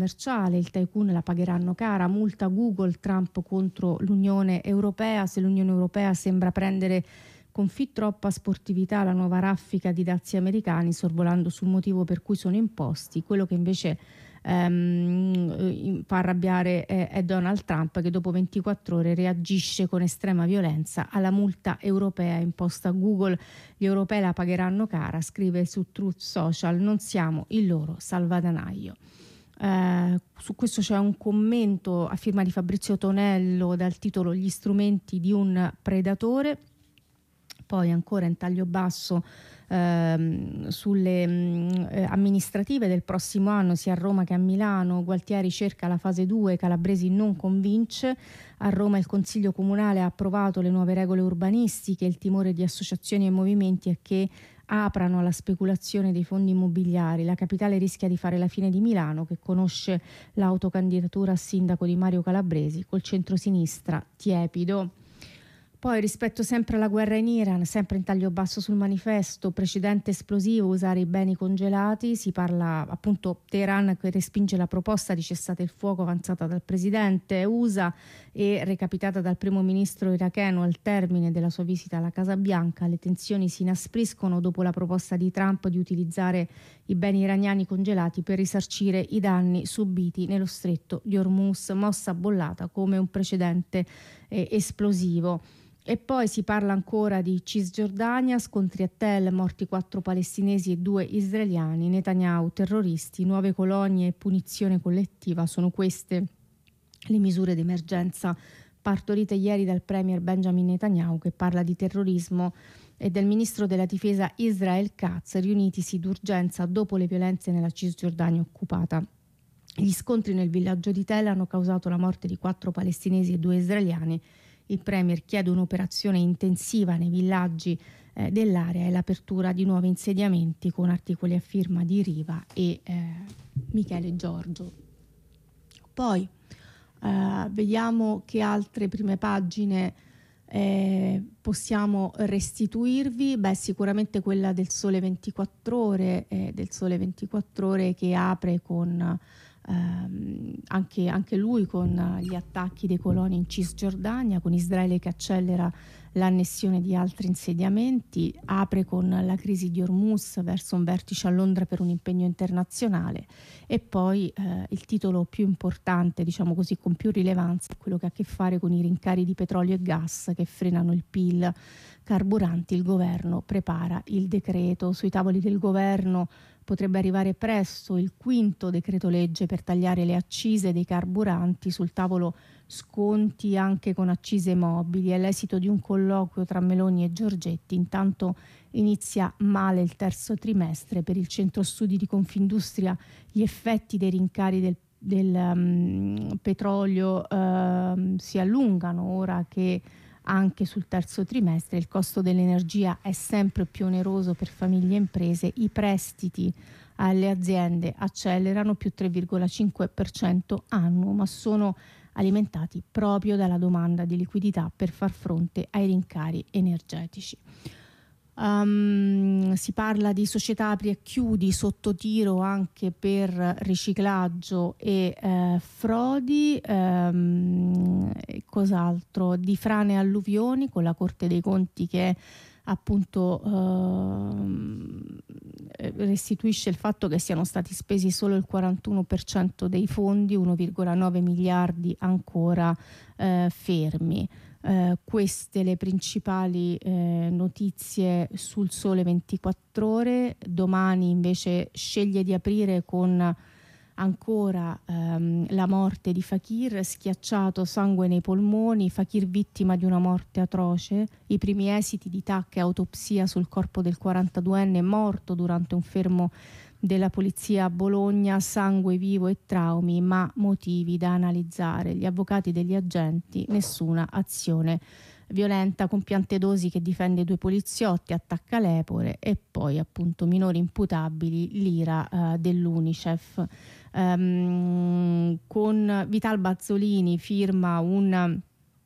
commerciale, il tycoon la pagheranno cara, multa Google, Trump contro l'Unione Europea. Se l'Unione Europea sembra prendere con fin troppa sportività la nuova raffica di dazi americani, sorvolando sul motivo per cui sono imposti, quello che invece fa arrabbiare è Donald Trump, che dopo 24 ore reagisce con estrema violenza alla multa europea imposta a Google. Gli europei la pagheranno cara, scrive su Truth Social, non siamo il loro salvadanaio. Su questo c'è un commento a firma di Fabrizio Tonello dal titolo Gli strumenti di un predatore. Poi ancora in taglio basso sulle amministrative del prossimo anno sia a Roma che a Milano. Gualtieri cerca la fase 2, Calabresi non convince. A Roma il Consiglio Comunale ha approvato le nuove regole urbanistiche. Il timore di associazioni e movimenti è che aprano alla speculazione dei fondi immobiliari. La capitale rischia di fare la fine di Milano, che conosce l'autocandidatura a sindaco di Mario Calabresi col centrosinistra tiepido. Poi rispetto sempre alla guerra in Iran, sempre in taglio basso sul Manifesto, precedente esplosivo, usare i beni congelati. Si parla appunto Teheran che respinge la proposta di cessate il fuoco avanzata dal presidente USA e recapitata dal primo ministro iracheno al termine della sua visita alla Casa Bianca. Le tensioni si inaspriscono dopo la proposta di Trump di utilizzare i beni iraniani congelati per risarcire i danni subiti nello stretto di Hormuz, mossa bollata come un precedente esplosivo. E poi si parla ancora di Cisgiordania, scontri a Tel, morti 4 palestinesi e 2 israeliani, Netanyahu, terroristi, nuove colonie e punizione collettiva. Sono queste le misure d'emergenza partorite ieri dal premier Benjamin Netanyahu, che parla di terrorismo, e del ministro della difesa Israel Katz, riunitisi d'urgenza dopo le violenze nella Cisgiordania occupata. Gli scontri nel villaggio di Tel hanno causato la morte di 4 palestinesi e 2 israeliani. Il premier chiede un'operazione intensiva nei villaggi dell'area e l'apertura di nuovi insediamenti, con articoli a firma di Riva e Michele Giorgio. Poi vediamo che altre prime pagine possiamo restituirvi. Sicuramente quella del Sole 24 Ore, che apre con anche lui con gli attacchi dei coloni in Cisgiordania, con Israele che accelera l'annessione di altri insediamenti, apre con la crisi di Hormuz verso un vertice a Londra per un impegno internazionale, e poi il titolo più importante, diciamo così, con più rilevanza, è quello che ha a che fare con i rincari di petrolio e gas che frenano il PIL. Carburanti, il governo prepara il decreto. Sui tavoli del governo potrebbe arrivare presto il 5° decreto legge per tagliare le accise dei carburanti. Sul tavolo sconti anche con accise mobili. È l'esito di un colloquio tra Meloni e Giorgetti. Intanto inizia male il terzo trimestre. Per il centro studi di Confindustria gli effetti dei rincari del petrolio si allungano, ora che anche sul terzo trimestre il costo dell'energia è sempre più oneroso per famiglie e imprese. I prestiti alle aziende accelerano, più 3,5% annuo, ma sono alimentati proprio dalla domanda di liquidità per far fronte ai rincari energetici. Si parla di società apri e chiudi sotto tiro anche per riciclaggio e frodi. Cos'altro? Di frane e alluvioni, con la Corte dei Conti che appunto restituisce il fatto che siano stati spesi solo il 41% dei fondi, 1,9 miliardi ancora fermi. Queste le principali notizie sul Sole 24 Ore. Domani invece sceglie di aprire con ancora la morte di Fakir, schiacciato, sangue nei polmoni, Fakir vittima di una morte atroce, i primi esiti di TAC e autopsia sul corpo del 42enne morto durante un fermo della polizia a Bologna, sangue vivo e traumi, ma motivi da analizzare. Gli avvocati degli agenti, nessuna azione violenta, con Piantedosi che difende 2 poliziotti, attacca l'Epore, e poi appunto minori imputabili, l'ira dell'Unicef. Con Vital Bazzolini firma un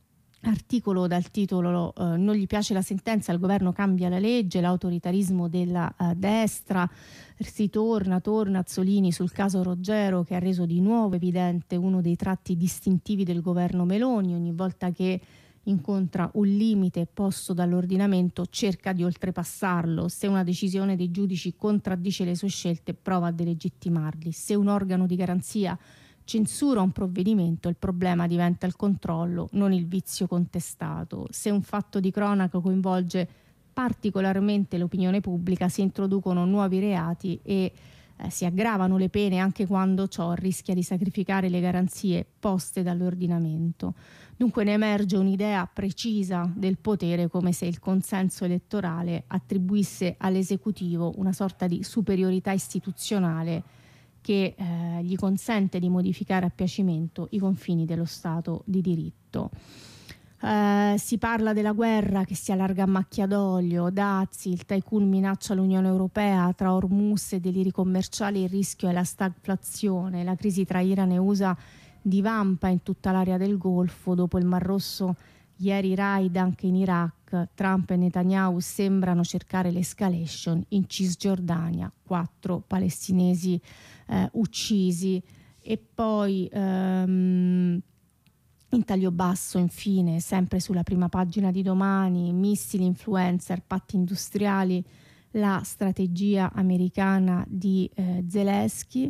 articolo dal titolo non gli piace la sentenza, il governo cambia la legge, l'autoritarismo della destra, torna Azzolini sul caso Roggero, che ha reso di nuovo evidente uno dei tratti distintivi del governo Meloni: ogni volta che incontra un limite posto dall'ordinamento cerca di oltrepassarlo. Se una decisione dei giudici contraddice le sue scelte, prova a delegittimarli. Se un organo di garanzia censura un provvedimento, il problema diventa il controllo, non il vizio contestato. Se un fatto di cronaca coinvolge particolarmente l'opinione pubblica, si introducono nuovi reati e si aggravano le pene, anche quando ciò rischia di sacrificare le garanzie poste dall'ordinamento. Dunque ne emerge un'idea precisa del potere, come se il consenso elettorale attribuisse all'esecutivo una sorta di superiorità istituzionale che gli consente di modificare a piacimento i confini dello Stato di diritto. Si parla della guerra che si allarga a macchia d'olio, dazi, il tycoon minaccia l'Unione Europea, tra Hormuz e deliri commerciali il rischio è la stagflazione, la crisi tra Iran e USA divampa in tutta l'area del Golfo, dopo il Mar Rosso ieri raid anche in Iraq, Trump e Netanyahu sembrano cercare l'escalation, in Cisgiordania 4 palestinesi uccisi. E poi in taglio basso, infine, sempre sulla prima pagina di Domani, missili, influencer, patti industriali, la strategia americana di Zelensky.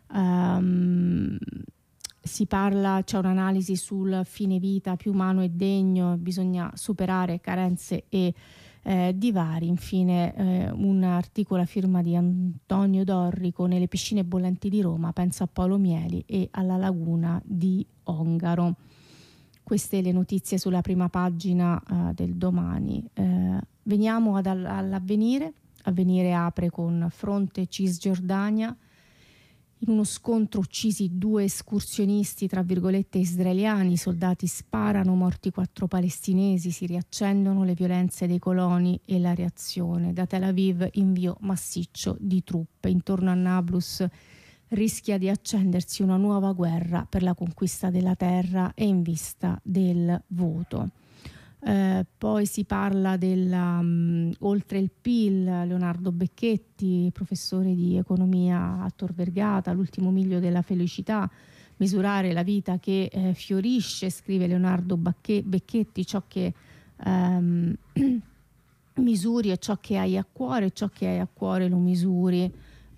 Si parla, c'è un'analisi sul fine vita più umano e degno, bisogna superare carenze e divari. Infine un articolo a firma di Antonio Dorrico, nelle piscine bollenti di Roma, penso a Paolo Mieli e alla laguna di Ongaro. Queste le notizie sulla prima pagina del Domani. Veniamo all'Avvenire. Avvenire apre con fronte Cisgiordania. In uno scontro uccisi 2 escursionisti, tra virgolette, israeliani, i soldati sparano, morti 4 palestinesi, si riaccendono le violenze dei coloni e la reazione. Da Tel Aviv invio massiccio di truppe. Intorno a Nablus rischia di accendersi una nuova guerra per la conquista della terra e in vista del voto. Poi si parla oltre il PIL, Leonardo Becchetti, professore di economia a Tor Vergata, l'ultimo miglio della felicità, misurare la vita che fiorisce, scrive Leonardo Becchetti, ciò che misuri è ciò che hai a cuore, ciò che hai a cuore lo misuri.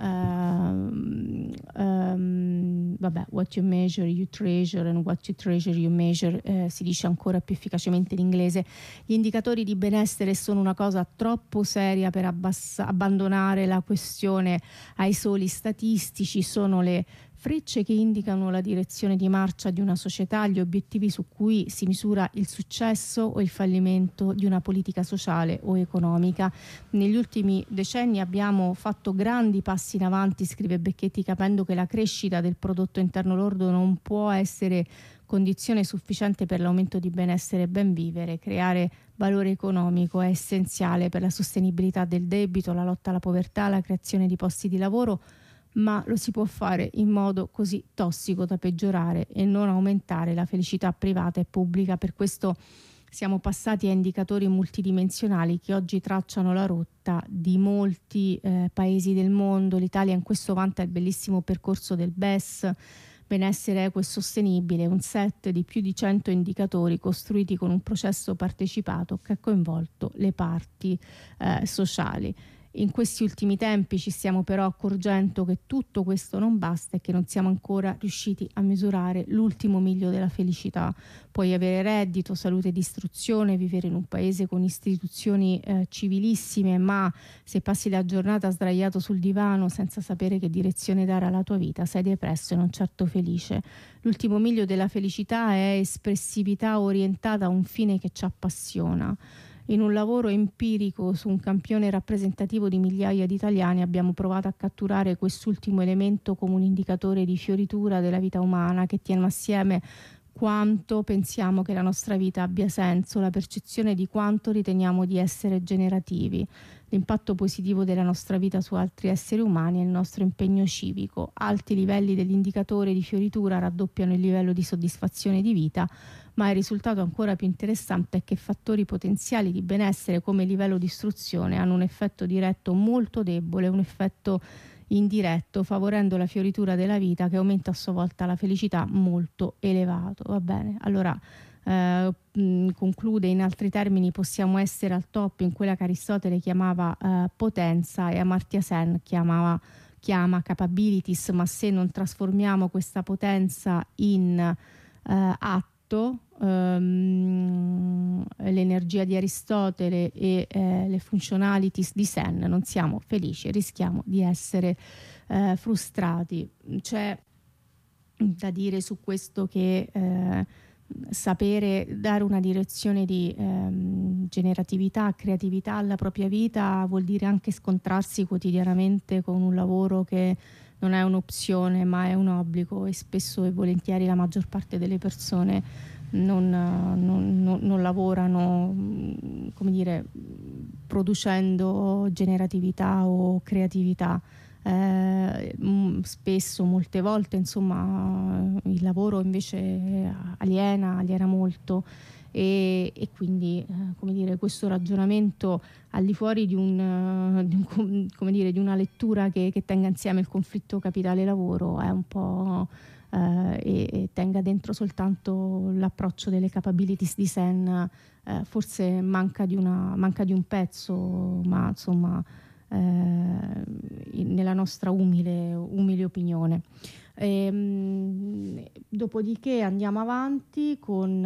What you measure you treasure and what you treasure you measure, si dice ancora più efficacemente in inglese. Gli indicatori di benessere sono una cosa troppo seria per abbandonare la questione ai soli statistici, sono le frecce che indicano la direzione di marcia di una società, gli obiettivi su cui si misura il successo o il fallimento di una politica sociale o economica. Negli ultimi decenni abbiamo fatto grandi passi in avanti, scrive Becchetti, capendo che la crescita del prodotto interno lordo non può essere condizione sufficiente per l'aumento di benessere e ben vivere. Creare valore economico è essenziale per la sostenibilità del debito, la lotta alla povertà, la creazione di posti di lavoro, ma lo si può fare in modo così tossico da peggiorare e non aumentare la felicità privata e pubblica. Per questo siamo passati a indicatori multidimensionali che oggi tracciano la rotta di molti paesi del mondo. L'Italia in questo vanta il bellissimo percorso del BES, benessere equo e sostenibile, un set di più di 100 indicatori costruiti con un processo partecipato che ha coinvolto le parti sociali. In questi ultimi tempi ci stiamo però accorgendo che tutto questo non basta e che non siamo ancora riusciti a misurare l'ultimo miglio della felicità. Puoi avere reddito, salute ed istruzione, vivere in un paese con istituzioni civilissime, ma se passi la giornata sdraiato sul divano senza sapere che direzione dare alla tua vita, sei depresso e non certo felice. L'ultimo miglio della felicità è espressività orientata a un fine che ci appassiona. In un lavoro empirico su un campione rappresentativo di migliaia di italiani abbiamo provato a catturare quest'ultimo elemento come un indicatore di fioritura della vita umana che tiene assieme quanto pensiamo che la nostra vita abbia senso, la percezione di quanto riteniamo di essere generativi, l'impatto positivo della nostra vita su altri esseri umani e il nostro impegno civico. Alti livelli dell'indicatore di fioritura raddoppiano il livello di soddisfazione di vita, ma il risultato ancora più interessante è che fattori potenziali di benessere come il livello di istruzione hanno un effetto diretto molto debole, un effetto indiretto, favorendo la fioritura della vita che aumenta a sua volta la felicità molto elevato. Va bene, allora conclude: in altri termini possiamo essere al top in quella che Aristotele chiamava potenza e Amartya Sen chiama capabilities, ma se non trasformiamo questa potenza in atto, l'energia di Aristotele e le functionalities di Sen, non siamo felici, rischiamo di essere frustrati. C'è da dire su questo che sapere dare una direzione di generatività, creatività alla propria vita vuol dire anche scontrarsi quotidianamente con un lavoro che non è un'opzione ma è un obbligo, e spesso e volentieri la maggior parte delle persone non lavorano, come dire, producendo generatività o creatività. Spesso, molte volte, insomma, il lavoro invece aliena molto, e quindi come dire, questo ragionamento al di fuori di come dire, di una lettura che tenga insieme il conflitto capitale-lavoro è un po' e tenga dentro soltanto l'approccio delle capabilities di Sen, forse manca di un pezzo, ma insomma nella nostra umile opinione. Dopodiché andiamo avanti con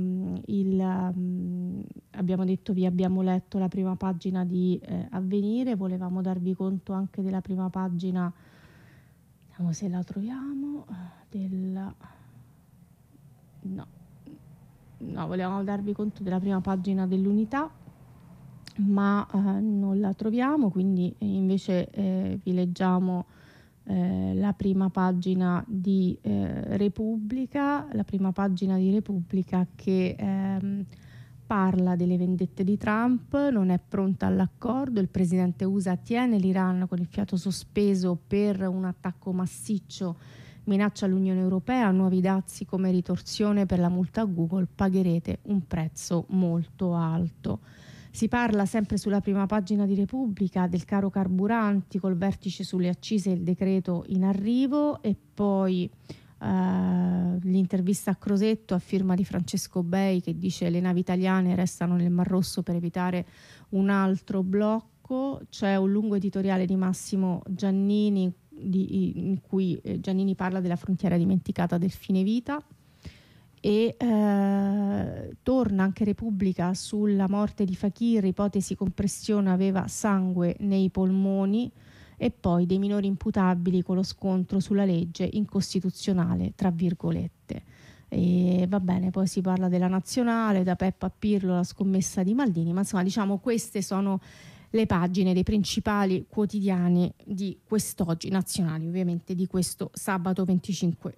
abbiamo detto, vi abbiamo letto la prima pagina di Avvenire, volevamo darvi conto anche della prima pagina, vediamo se la troviamo, volevamo darvi conto della prima pagina dell'Unità, ma non la troviamo, quindi invece vi leggiamo la prima pagina di Repubblica, che parla delle vendette di Trump. Non è pronta all'accordo, il presidente USA tiene l'Iran con il fiato sospeso per un attacco massiccio, minaccia l'Unione Europea, nuovi dazi come ritorsione per la multa a Google, pagherete un prezzo molto alto. Si parla sempre sulla prima pagina di Repubblica del caro carburanti col vertice sulle accise e il decreto in arrivo, e poi l'intervista a Crosetto a firma di Francesco Bei che dice: le navi italiane restano nel Mar Rosso per evitare un altro blocco. C'è un lungo editoriale di Massimo Giannini in cui Giannini parla della frontiera dimenticata del fine vita. E torna anche Repubblica sulla morte di Fakir, ipotesi compressione, aveva sangue nei polmoni, e poi dei minori imputabili con lo scontro sulla legge incostituzionale tra virgolette. E va bene, poi si parla della Nazionale, da Peppa a Pirlo, la scommessa di Maldini, ma insomma, diciamo, queste sono le pagine dei principali quotidiani di quest'oggi, nazionali ovviamente, di questo sabato 25